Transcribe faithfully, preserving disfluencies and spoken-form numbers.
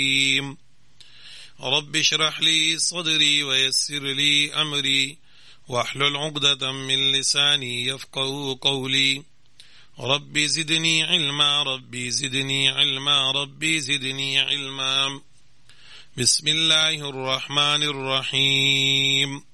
رب اشرح لي صدري ويسر لي أمري واحلل عقدة من لساني يفقهوا قولي رب زدني علما ربي زدني علما ربي زدني علما. بسم الله الرحمن الرحيم.